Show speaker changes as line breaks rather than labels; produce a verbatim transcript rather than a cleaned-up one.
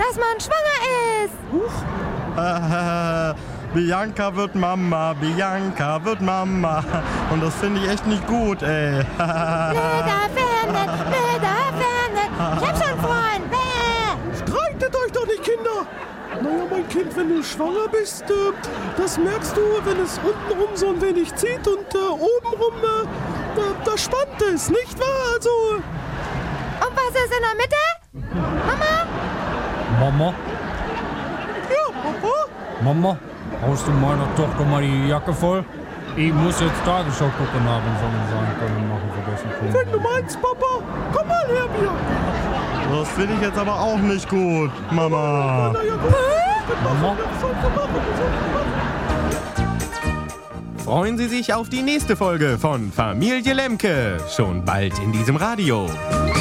dass man schwanger ist.
Huch. Bianca wird Mama, Bianca wird Mama. Und das finde ich echt nicht gut, ey.
Blöder Fernet, blöder Fernet. Ich hab schon Freund. Bäh.
Streitet euch doch nicht, Kinder. Naja, mein Kind, wenn du schwanger bist, äh, das merkst du, wenn es untenrum so ein wenig zieht und äh, obenrum, äh, da, da spannt es, nicht wahr? Also...
Und was ist in der Mitte? Mama?
Mama?
Ja, Papa?
Mama? Haust du meiner Tochter mal die Jacke voll? Ich muss jetzt Tagesschau gucken, nach und Sonnen sein können, machen vergessen können.
Wenn du meinst, Papa, komm mal her, Bianca.
Das finde ich jetzt aber auch nicht gut, Mama.
Na ja, gut.
Mama?
Freuen Sie sich auf die nächste Folge von Familie Lemke, schon bald in diesem Radio.